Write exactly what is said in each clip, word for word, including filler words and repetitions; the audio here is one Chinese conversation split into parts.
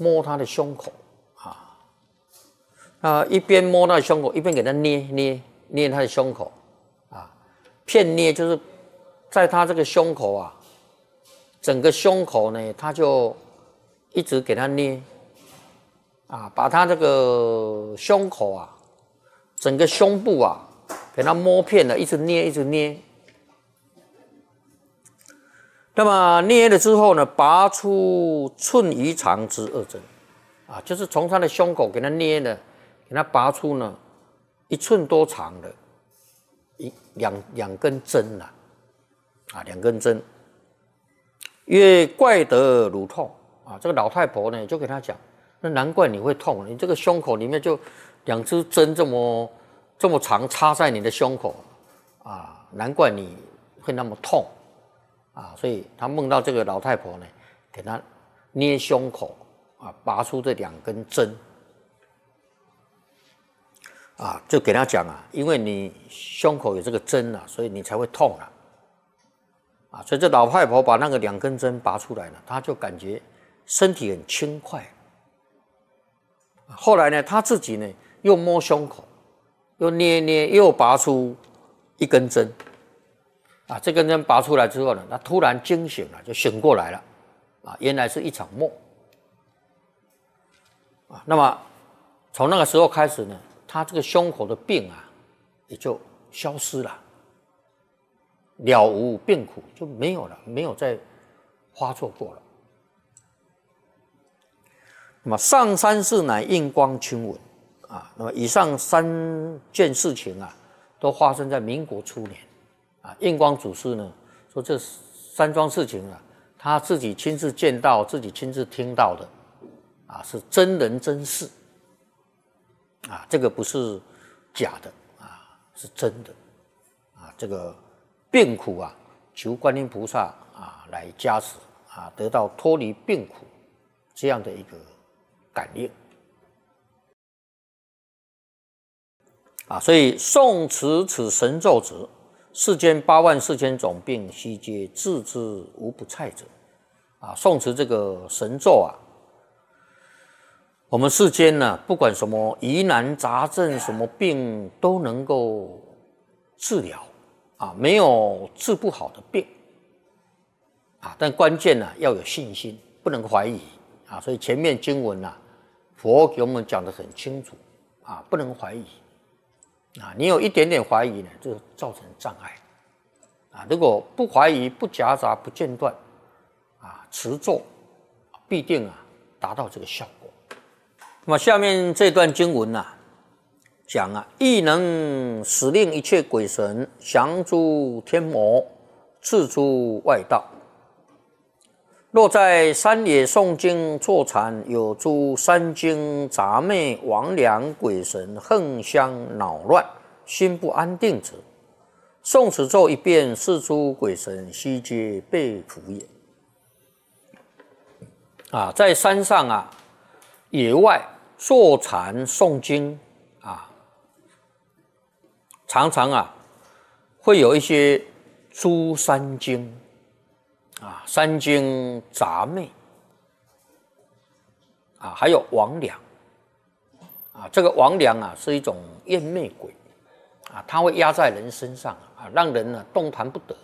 摸他的胸口啊，啊，一边摸他的胸口，一边给他捏捏捏他的胸口啊，片捏就是在他这个胸口啊，整个胸口呢，他就一直给他捏啊，把他这个胸口啊，整个胸部啊，给他摸遍了，一直捏，一直捏。那么捏了之后呢，拔出寸余长之二针，啊，就是从他的胸口给他捏了，给他拔出呢一寸多长的一两两根针了，啊，两根针。曰怪得汝痛啊！这个老太婆呢就给他讲，那难怪你会痛，你这个胸口里面就两支针这么这么长插在你的胸口啊，难怪你会那么痛。啊，所以他梦到这个老太婆呢，给他捏胸口啊，拔出这两根针啊，就给他讲啊，因为你胸口有这个针啊，所以你才会痛啊。啊，所以这老太婆把那个两根针拔出来了，他就感觉身体很轻快。后来呢，他自己呢又摸胸口，又捏捏，又拔出一根针。啊，这根针拔出来之后呢，他突然惊醒了，就醒过来了。啊，原来是一场梦。啊，那么从那个时候开始呢，他这个胸口的病啊，也就消失了，了无病苦，就没有了，没有再发作过了。那么上三事乃印光亲闻啊，那么以上三件事情啊，都发生在民国初年。啊，印光祖师呢说这三桩事情啊，他自己亲自见到、自己亲自听到的，啊，是真人真事，啊，这个不是假的啊，是真的，啊，这个病苦啊，求观音菩萨啊来加持啊，得到脱离病苦这样的一个感应，啊，所以诵持此神咒者。世间八万四千种病，悉皆治之无不蔡者。啊，诵持这个神咒啊，我们世间呢，不管什么疑难杂症、什么病都能够治疗啊，没有治不好的病啊。但关键呢，要有信心，不能怀疑啊。所以前面经文啊，佛给我们讲得很清楚啊，不能怀疑。啊，你有一点点怀疑呢，就造成障碍。啊，如果不怀疑、不夹杂、不间断，啊，持咒必定啊达到这个效果。那么下面这段经文啊，讲啊，亦能使令一切鬼神降诸天魔，刺诸外道。若在山野诵经坐禅，有诸山精杂魅魍魉鬼神横相恼乱，心不安定者，诵此咒一遍，是诸鬼神悉皆被伏也。啊，在山上啊，野外坐禅诵经啊，常常啊会有一些诸山精。啊，山精杂魅啊，还有魍魉啊，这个魍魉啊是一种厌魅鬼啊，它会压在人身上啊，让人呢动弹不得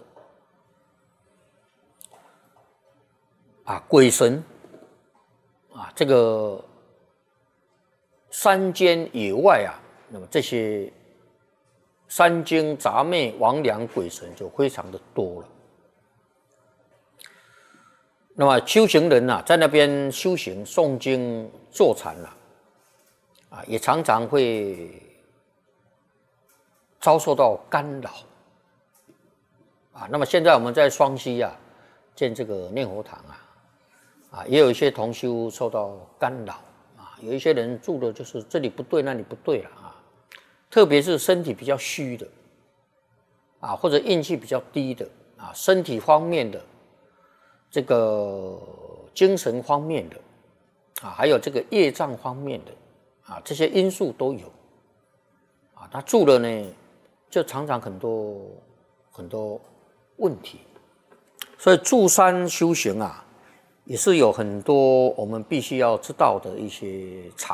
啊。鬼神啊，这个山间野外啊，那么这些山精杂魅魍魉鬼神就非常的多了。那么修行人啊，在那边修行、诵经、坐禅啊，啊，也常常会遭受到干扰啊。那么现在我们在双溪啊建这个念佛堂啊，啊，也有一些同修受到干扰啊，有一些人住的就是这里不对，那里不对了啊，特别是身体比较虚的啊，或者运气比较低的啊，身体方面的。这个精神方面的啊，还有这个业障方面的啊，这些因素都有啊。他住了呢，就常常很多很多问题。所以住山修行啊， 也是有很多我们必须要知道的一些常